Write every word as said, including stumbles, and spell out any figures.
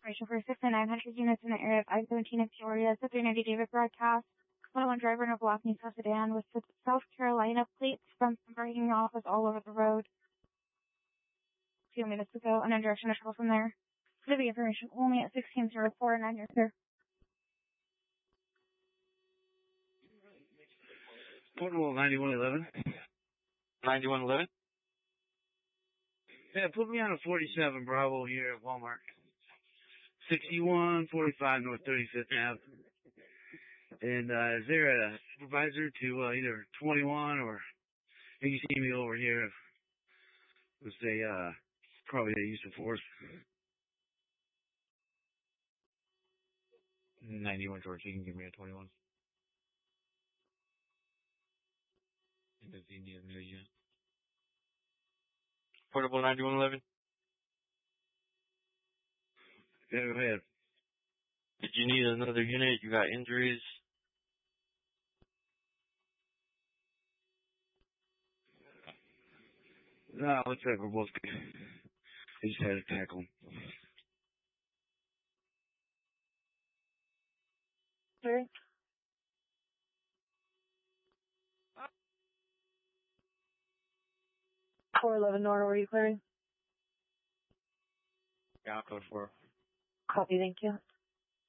Information for six and nine hundred units in the area of I seventeen in Peoria. The three ninety David broadcast. one oh one driver in a black Nissan sedan with South Carolina plates from breaking off was all over the road a few minutes ago, and in direction of travel from there. City information only at sixteen oh four nine years sir. Portable ninety-one eleven. ninety-one eleven? Yeah, put me on a forty-seven Bravo here at Walmart. sixty-one forty-five North thirty-fifth Avenue. And uh, is there a supervisor to uh, either twenty-one or you can see me over here? Let's say uh, probably a use of force. ninety-one George, you can give me a twenty-one. Does he need a new unit? Portable ninety-one eleven? Yeah, go ahead. Did you need another unit? You got injuries? No, looks like we're both good. I just had to tackle him. Sorry? four eleven Nora, were you clearing? Yeah, I'll code four. Copy, thank you.